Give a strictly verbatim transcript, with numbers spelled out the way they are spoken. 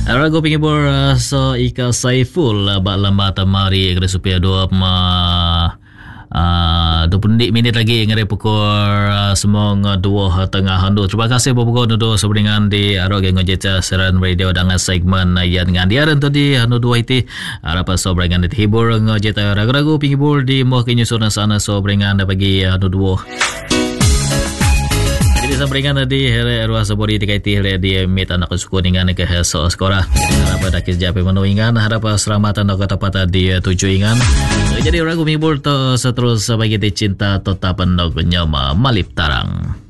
Ragu pingibur uh, so Ika Saiful uh, bak lama tamari kena supaya dua ma Uh, dua puluh minit lagi ngere pukul uh, semong dua tengah handu. Terima kasih pukul nudo seberingan di arok yang ngejeta seran radio dengan segmen uh, yang dengan dia dan tadi handu dua iti harapan sobringan di hibur ngejeta ragu-ragu pingibur di moh kenyusunan sana sobringan bagi handu dua. Jadi sabringan tadi hele ruas sabori dikaiti hele di mit anak suku dengan ke so skora. Harap dak jape menuingan harap selamatan dak tepat di tujuh ingan. Jadi ragu mibur to seterus bagi cinta tetap pendok nyama malip tarang.